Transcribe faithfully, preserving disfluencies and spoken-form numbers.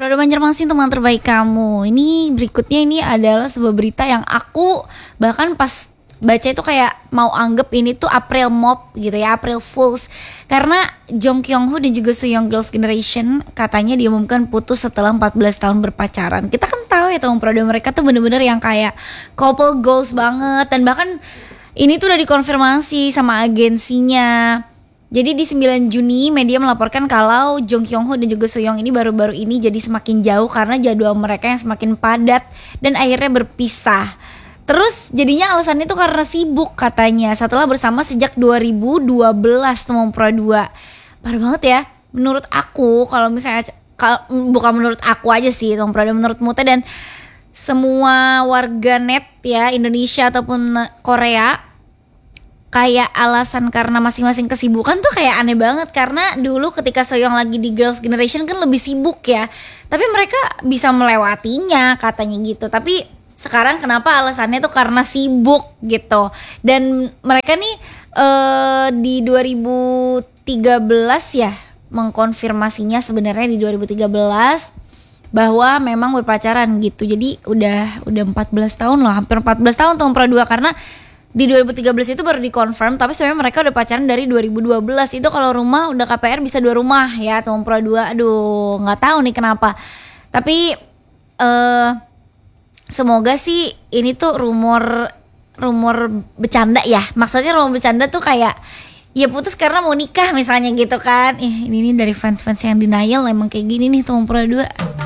Roda Banjarmasin, teman terbaik kamu. Ini berikutnya ini adalah sebuah berita yang aku bahkan pas baca itu kayak mau anggap ini tuh April Mop gitu ya, April Fools. Karena Jong Kyung Ho dan juga Soyoung Girls' Generation katanya diumumkan putus setelah empat belas tahun berpacaran. Kita kan tahu ya teman proda mereka tuh bener-bener yang kayak couple goals banget. Dan bahkan ini tuh udah dikonfirmasi sama agensinya. Jadi di sembilan Juni media melaporkan kalau Jong Kyung Ho dan juga Soyoung ini baru-baru ini jadi semakin jauh karena jadwal mereka yang semakin padat dan akhirnya berpisah. Terus jadinya alasannya itu karena sibuk katanya setelah bersama sejak dua ribu dua belas teman pro dua. Parah banget ya. Menurut aku kalau misalnya kal, bukan menurut aku aja sih teman pro dua, menurutmu teh dan semua warga net ya Indonesia ataupun Korea kayak alasan karena masing-masing kesibukan tuh kayak aneh banget. Karena dulu ketika Soyoung lagi di Girls' Generation kan lebih sibuk ya, tapi mereka bisa melewatinya katanya gitu. Tapi sekarang kenapa alasannya tuh karena sibuk gitu. Dan mereka nih uh, di dua ribu tiga belas ya mengkonfirmasinya sebenarnya di dua ribu tiga belas bahwa memang berpacaran gitu. Jadi udah udah empat belas tahun loh, hampir empat belas tahun tahun pro dua. Karena di dua ribu tiga belas itu baru dikonfirm, tapi sebenarnya mereka udah pacaran dari dua ribu dua belas. Itu kalau rumah udah K P R bisa dua rumah ya teman pro dua. Aduh, nggak tahu nih kenapa. Tapi eh uh, semoga sih ini tuh rumor rumor bercanda ya. Maksudnya rumor bercanda tuh kayak ya putus karena mau nikah misalnya gitu kan. Ih, ini nih dari fans-fans yang denial emang kayak gini nih teman pro dua.